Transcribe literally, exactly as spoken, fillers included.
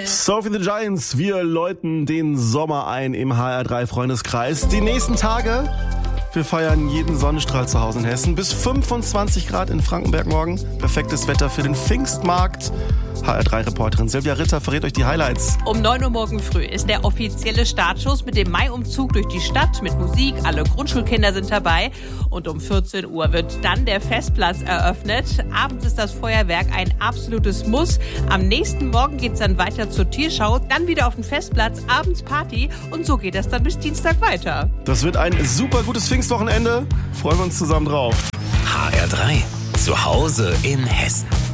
Sophie the Giants, wir läuten den Sommer ein im H R drei Freundeskreis. Die nächsten Tage, wir feiern jeden Sonnenstrahl zu Hause in Hessen. Bis fünfundzwanzig Grad in Frankenberg morgen. Perfektes Wetter für den Pfingstmarkt. H R drei Reporterin Silvia Ritter verrät euch die Highlights. Um neun Uhr morgen früh ist der offizielle Startschuss mit dem Mai-Umzug durch die Stadt mit Musik. Alle Grundschulkinder sind dabei. Und um vierzehn Uhr wird dann der Festplatz eröffnet. Abends ist das Feuerwerk ein absolutes Muss. Am nächsten Morgen geht's dann weiter zur Tierschau, dann wieder auf den Festplatz, abends Party und so geht das dann bis Dienstag weiter. Das wird ein super gutes Pfingstwochenende. Freuen wir uns zusammen drauf. H R drei. Zu Hause in Hessen.